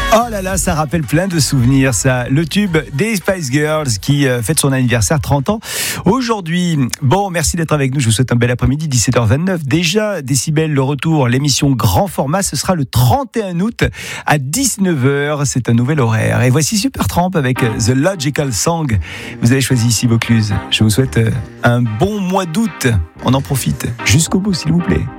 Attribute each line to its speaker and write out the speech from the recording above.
Speaker 1: Oh là là, ça rappelle plein de souvenirs, ça. Le tube des Spice Girls qui fête son anniversaire, 30 ans. Aujourd'hui, bon, merci d'être avec nous. Je vous souhaite un bel après-midi, 17h29. Déjà, Décibel, le retour, l'émission grand format, ce sera le 31 août à 19h. C'est un nouvel horaire. Et voici Supertramp avec The Logical Song. Vous avez choisi ici Vaucluse. Je vous souhaite un bon mois d'août. On en profite jusqu'au bout, s'il vous plaît.